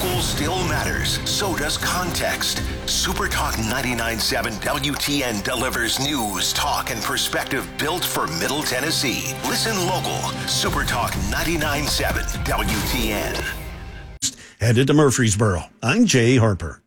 Local still matters. So does context. Super Talk 99.7 WTN delivers news, talk, and perspective built for Middle Tennessee. Listen local. Super Talk 99.7 WTN. Headed to Murfreesboro. I'm Jay Harper.